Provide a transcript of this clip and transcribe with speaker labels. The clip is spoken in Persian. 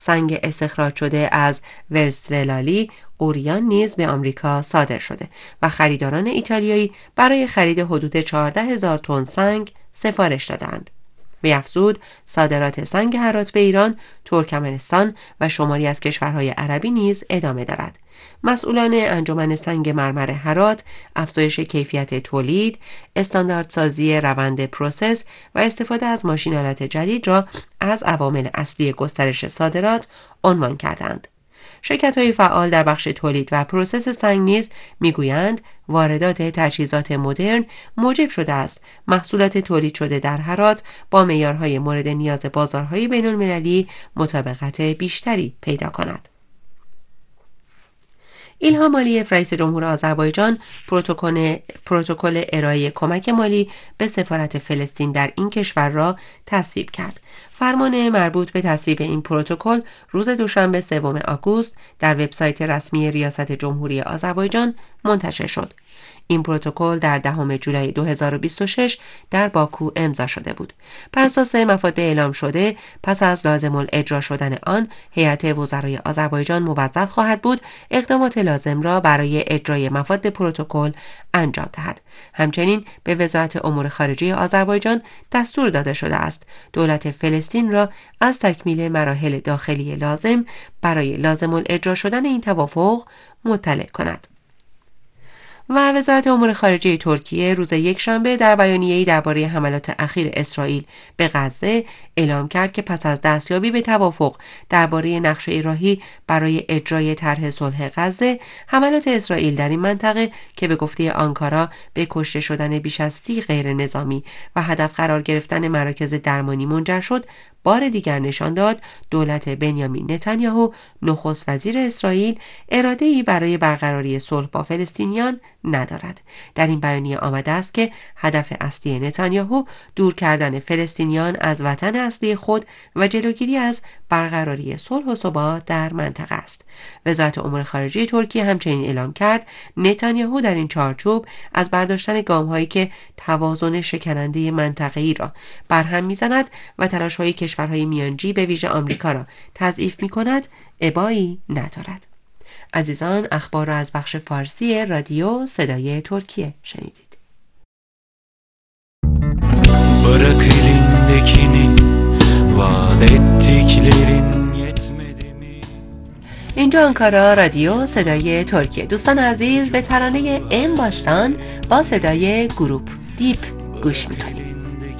Speaker 1: سنگ استخراج شده از ولسولالی اوریان نیز به آمریکا صادر شده و خریداران ایتالیایی برای خرید حدود 14,000 تن سنگ سفارش دادند. بیفزود صادرات سنگ هرات به ایران، ترکمنستان و شماری از کشورهای عربی نیز ادامه دارد. مسئولان انجمن سنگ مرمر هرات افزایش کیفیت تولید، استانداردسازی روند پروسس و استفاده از ماشین‌آلات جدید را از عوامل اصلی گسترش صادرات عنوان کردند. شرکت‌های فعال در بخش تولید و پروسس سنگ نیز می‌گویند واردات تجهیزات مدرن موجب شده است محصولات تولید شده در هرات با معیارهای مورد نیاز بازارهای بین‌المللی مطابقت بیشتری پیدا کند. ایلهام علیف رئیس جمهور آذربایجان پروتکل ارائه کمک مالی به سفارت فلسطین در این کشور را تصویب کرد. فرمان مربوط به تصویب این پروتکل روز دوشنبه 3 آگوست در وبسایت رسمی ریاست جمهوری آذربایجان منتشر شد. این پروتکل در 10 جولای 2026 در باکو امضا شده بود. بر اساس مفاد اعلام شده، پس از لازم الاجرا شدن آن، هیئت وزرای آذربایجان موظف خواهد بود اقدامات لازم را برای اجرای مفاد پروتکل انجام دهد. همچنین به وزارت امور خارجه آذربایجان دستور داده شده است دولت فلسطین را از تکمیل مراحل داخلی لازم برای لازم الاجرا شدن این توافق مطلع کند. و وزارت امور خارجه ترکیه روز یکشنبه در بیانیه‌ای درباره حملات اخیر اسرائیل به غزه اعلام کرد که پس از دستیابی به توافق درباره نقشه راهی برای اجرای طرح صلح غزه، حملات اسرائیل در این منطقه که به گفته آنکارا به کشته شدن بیش از 30 غیر نظامی و هدف قرار گرفتن مراکز درمانی منجر شد، بار دیگر نشان داد دولت بنیامین نتانیاهو نخست وزیر اسرائیل اراده‌ای برای برقراری صلح با فلسطینیان ندارد. در این بیانیه آمده است که هدف اصلی نتانیاهو دور کردن فلسطینیان از وطن اصلی خود و جلوگیری از برقراری صلح و ثبات در منطقه است. وزارت امور خارجه ترکیه همچنین اعلام کرد نتانیاهو در این چارچوب از برداشتن گام‌هایی که توازن شکننده منطقه‌ای را برهم می‌زند و تلاش‌های کشورهای میانجی به ویژه آمریکا را تضعیف می‌کند ابایی ندارد. عزیزان، اخبار را از بخش فارسی رادیو صدای ترکیه شنیدید.
Speaker 2: Bırak elindekini vaat ettiklerin yetmedi mi؟
Speaker 1: اینجا آنکارا رادیو صدای ترکیه. دوستان عزیز، به ترانه ام باشتان با صدای گروپ دیپ گوش میکنید.